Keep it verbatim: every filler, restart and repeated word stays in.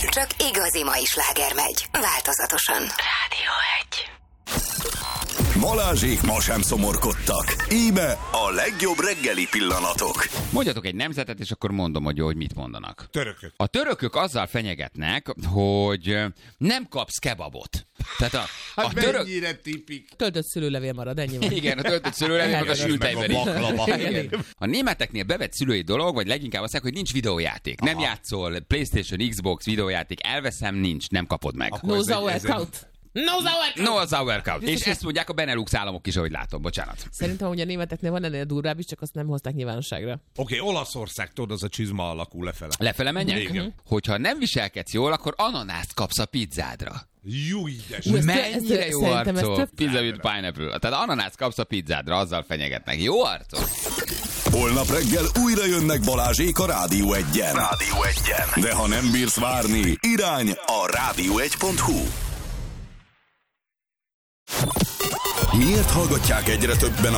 Csak igazi mai sláger megy. Változatosan. Rádió egy. Balázsék ma sem szomorkodtak. Íme a legjobb reggeli pillanatok. Mondjatok egy nemzetet, és akkor mondom, hogy, hogy mit mondanak. Törökök. A törökök azzal fenyegetnek, hogy nem kapsz kebabot. Tehát a, Hát a török... mennyire tipik. Töltött szülőlevél marad, ennyi van. Igen, a töltött szülőlevél, meg a sült meg a tejveri. baklava. Igen. A németeknél bevett szülői dolog, vagy leginkább azt mondják, hogy nincs videójáték. Nem játszol, PlayStation, Xbox videójáték, elveszem, nincs, nem kapod meg. Akkor No ez egy- ez egy- sauerkraut. No sauerkraut. No, az a workout. És Biztos, ezt mondják a Benelux államok is, ahogy látom, bocsánat. Szerintem, hogy a németeknél van ennél durvább is, csak azt nem hozták nyilvánosságra. Oké, okay, Olaszország, tudod, az a csizma alakú lefele. Lefele menjek? Igen. Hogyha nem viselkedsz jól, akkor ananászt kapsz a pizzádra. Jú, ides. Ú, ez tö- Mennyire ez- jó szerintem ez arcok. több- Pizza with pineapple. Tehát ananászt kapsz a pizzádra, azzal fenyegetnek. Jó arcok. Holnap reggel újra jönnek Balázsék a Rádió egyen. Rádió egyen. De ha nem bírsz várni, irány a rádió egy pont hu. Miért hallgatják egyre többen